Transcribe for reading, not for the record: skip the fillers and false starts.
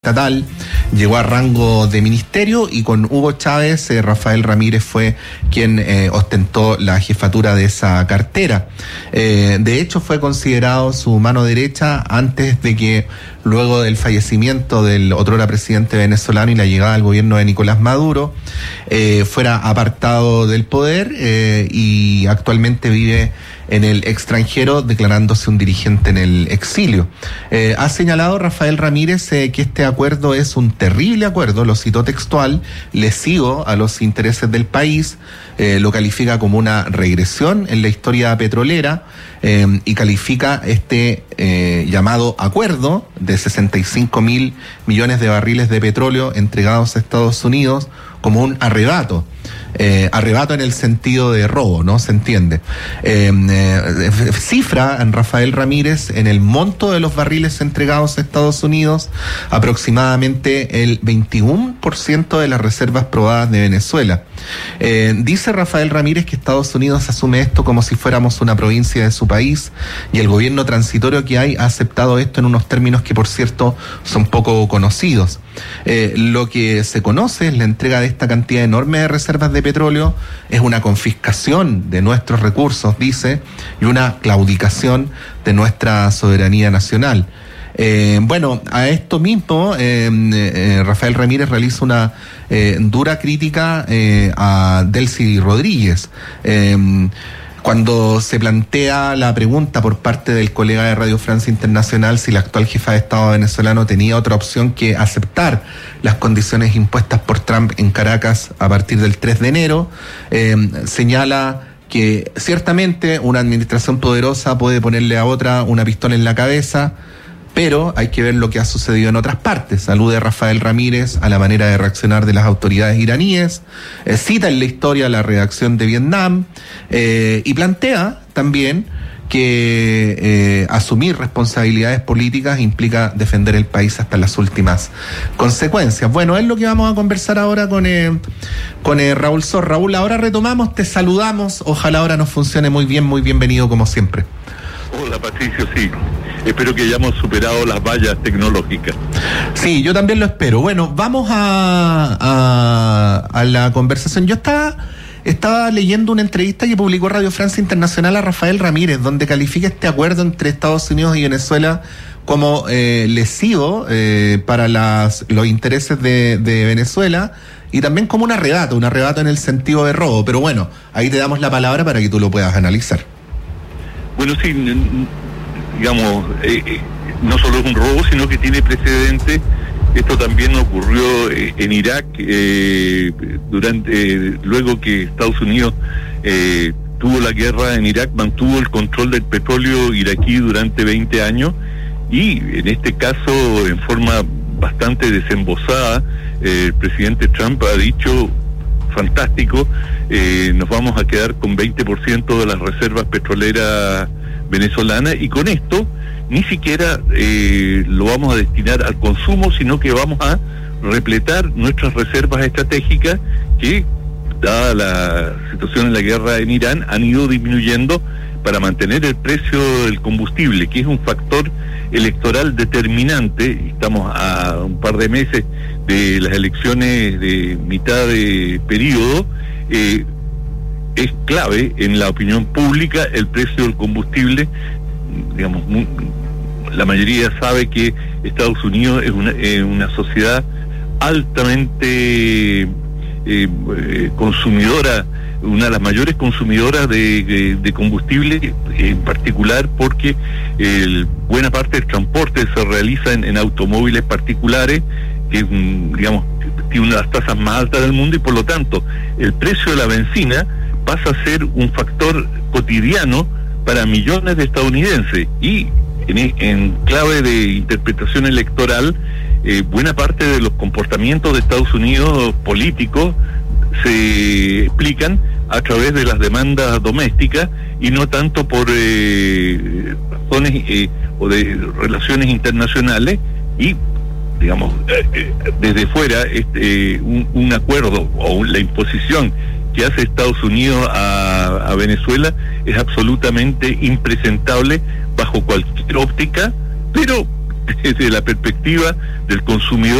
estatal, llegó a rango de ministerio y con Hugo Chávez, Rafael Ramírez fue quien ostentó la jefatura de esa cartera. De hecho, fue considerado su mano derecha antes de que, luego del fallecimiento del otrora presidente venezolano y la llegada al gobierno de Nicolás Maduro, fuera apartado del poder y actualmente vive en el extranjero, declarándose un dirigente en el exilio. Ha señalado Rafael Ramírez que este acuerdo es un terrible acuerdo, lo citó textual, lesivo a los intereses del país, lo califica como una regresión en la historia petrolera y califica este llamado acuerdo de 65.000 millones de barriles de petróleo entregados a Estados Unidos como un arrebato. Arrebato en el sentido de robo, ¿no? Se entiende. Cifra en Rafael Ramírez en el monto de los barriles entregados a Estados Unidos aproximadamente el 21% de las reservas probadas de Venezuela. Dice Rafael Ramírez que Estados Unidos asume esto como si fuéramos una provincia de su país y el gobierno transitorio que hay ha aceptado esto en unos términos que, por cierto, son poco conocidos. Lo que se conoce es la entrega de esta cantidad enorme de reservas de petróleo, es una confiscación de nuestros recursos, dice, y una claudicación de nuestra soberanía nacional. Bueno, a esto mismo Rafael Ramírez realiza una dura crítica a Delcy Rodríguez. Cuando se plantea la pregunta por parte del colega de Radio Francia Internacional si la actual jefa de Estado venezolano tenía otra opción que aceptar las condiciones impuestas por Trump en Caracas a partir del 3 de enero, señala que ciertamente una administración poderosa puede ponerle a otra una pistola en la cabeza, pero hay que ver lo que ha sucedido en otras partes. Alude Rafael Ramírez a la manera de reaccionar de las autoridades iraníes, cita en la historia la reacción de Vietnam y plantea también que asumir responsabilidades políticas implica defender el país hasta las últimas consecuencias. Bueno, es lo que vamos a conversar ahora con Raúl Sor. Raúl, ahora retomamos, te saludamos, ojalá ahora nos funcione muy bien, muy bienvenido como siempre. Hola Patricio, sí. Espero que hayamos superado las vallas tecnológicas. Sí, yo también lo espero. Bueno, vamos a la conversación. Yo estaba leyendo una entrevista que publicó Radio Francia Internacional a Rafael Ramírez, donde califica este acuerdo entre Estados Unidos y Venezuela como lesivo para los intereses de Venezuela y también como un arrebato en el sentido de robo. Pero bueno, ahí te damos la palabra para que tú lo puedas analizar. Bueno, sí, digamos, no solo es un robo, sino que tiene precedente. Esto también ocurrió en Irak, luego que Estados Unidos tuvo la guerra en Irak, mantuvo el control del petróleo iraquí durante 20 años, y en este caso, en forma bastante desembosada, el presidente Trump ha dicho, fantástico, nos vamos a quedar con 20% de las reservas petroleras venezolanas, y con esto ni siquiera lo vamos a destinar al consumo, sino que vamos a repletar nuestras reservas estratégicas que, dada la situación en la guerra en Irán, han ido disminuyendo para mantener el precio del combustible, que es un factor electoral determinante. Estamos a un par de meses de las elecciones de mitad de periodo. Es clave en la opinión pública el precio del combustible. Digamos, la mayoría sabe que Estados Unidos es una sociedad altamente consumidora, una de las mayores consumidoras de combustible, en particular porque buena parte del transporte se realiza en automóviles particulares, que digamos tiene una de las tasas más altas del mundo, y por lo tanto el precio de la benzina pasa a ser un factor cotidiano para millones de estadounidenses, y en clave de interpretación electoral, buena parte de los comportamientos de Estados Unidos políticos se explican a través de las demandas domésticas y no tanto por razones o de relaciones internacionales. Y digamos, desde fuera un acuerdo o la imposición que hace Estados Unidos a Venezuela es absolutamente impresentable bajo cualquier óptica, pero desde la perspectiva del consumidor